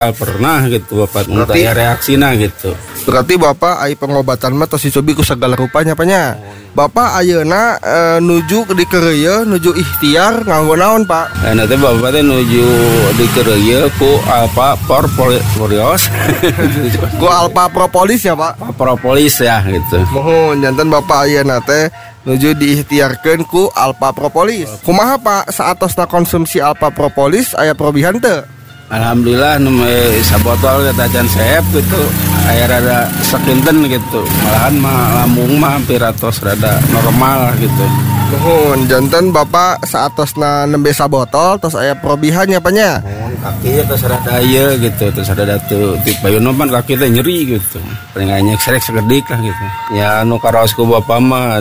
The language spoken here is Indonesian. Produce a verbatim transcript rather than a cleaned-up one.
pernah gitu bapak Berarti- muntah reaksina gitu. Berarti Bapak ai pengobatan mah tos dicobi ku segala rupanya panya. Bapak ayeuna e, nuju di kereuyeun nuju ikhtiar nganggo naon Pak? Eh nanti bapak teh nuju di kerja ku Alpha Porporios, Ku Alpha Propolis ya Pak. Propolis ya gitu. Mohon janten Bapak ayeuna teh nuju diikhtiarkeun ku Alpha Propolis. Kumaha Pak saatosna konsumsi Alpha Propolis aya perubahan teu? Alhamdulillah nembe sabotol kata Jan Sep gitu. Aya rada sekinten gitu. Malahan mah lambung mah hampir atos rada normal gitu. Mohon janten Bapak saatosna nembe sabotol tos aya perubahan ya panya. Mohon kaki terus rada ieu gitu, terus rada teu tipe payun pan kaki teh nyeri gitu. Paling anyek serek segedik lah gitu. Ya anu karaos ku bapak mah